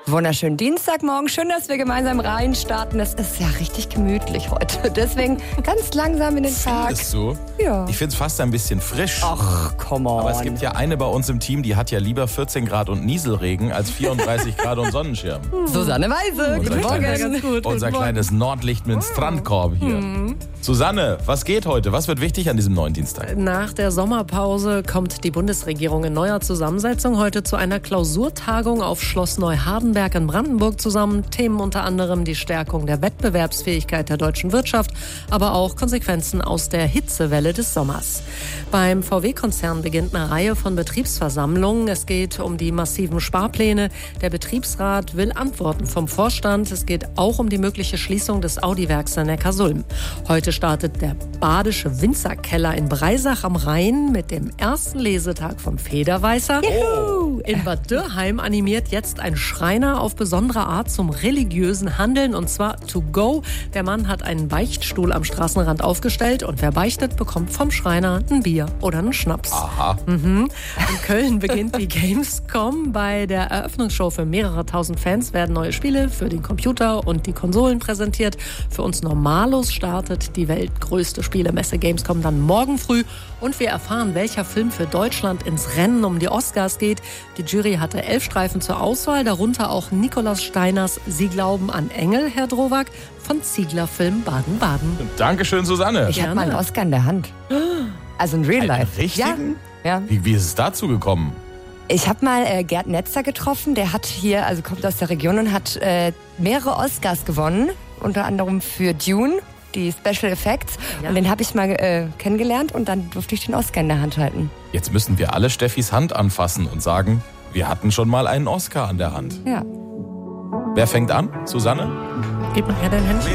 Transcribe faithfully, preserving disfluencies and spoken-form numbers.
Wunderschönen Dienstagmorgen. Schön, dass wir gemeinsam reinstarten. Es ist ja richtig gemütlich heute. Deswegen ganz langsam in den Tag. Ist so? Ja. Ich finde es fast ein bisschen frisch. Ach, come on. Aber es gibt ja eine bei uns im Team, die hat ja lieber vierzehn Grad und Nieselregen als vierunddreißig Grad und Sonnenschirm. Susanne Weise. Guten Unser, Morgen. kleines, Gut, unser guten kleines Nordlicht mit Strandkorb hier. Mhm. Susanne, was geht heute? Was wird wichtig an diesem neuen Dienstag? Nach der Sommerpause kommt die Bundesregierung in neuer Zusammensetzung heute zu einer Klausurtagung auf Schloss Neuhardenberg in Brandenburg zusammen. Themen unter anderem die Stärkung der Wettbewerbsfähigkeit der deutschen Wirtschaft, aber auch Konsequenzen aus der Hitzewelle des Sommers. Beim V W-Konzern beginnt eine Reihe von Betriebsversammlungen. Es geht um die massiven Sparpläne. Der Betriebsrat will Antworten vom Vorstand. Es geht auch um die mögliche Schließung des Audi-Werks in Neckarsulm. Heute startet der Badische Winzerkeller in Breisach am Rhein mit dem ersten Lesetag vom Federweißer. Juhu. In Bad Dürrheim animiert jetzt ein Schreiner auf besondere Art zum religiösen Handeln, und zwar to go. Der Mann hat einen Beichtstuhl am Straßenrand aufgestellt und wer beichtet, bekommt vom Schreiner ein Bier oder einen Schnaps. Aha. Mhm. In Köln beginnt die Gamescom. Bei der Eröffnungsshow für mehrere tausend Fans werden neue Spiele für den Computer und die Konsolen präsentiert. Für uns Normalos startet die weltgrößte Spielemesse Gamescom dann morgen früh und wir erfahren, welcher Film für Deutschland ins Rennen um die Oscars geht. Die Jury hatte elf Streifen zur Auswahl, darunter auch Nikolaus Steiners Sie glauben an Engel, Herr Drowak, von Ziegler Film Baden-Baden. Dankeschön, Susanne. Ich habe mal einen Oscar in der Hand. Also in Real Einen Life. richtigen? Ja. ja. Wie, wie ist es dazu gekommen? Ich habe mal äh, Gerd Netzer getroffen. Der hat hier, also kommt aus der Region und hat äh, mehrere Oscars gewonnen. Unter anderem für Dune, die Special Effects. Ja. Und den habe ich mal äh, kennengelernt und dann durfte ich den Oscar in der Hand halten. Jetzt müssen wir alle Steffis Hand anfassen und sagen, wir hatten schon mal einen Oscar an der Hand. Ja. Wer fängt an? Susanne? Gib mal her dein Händchen.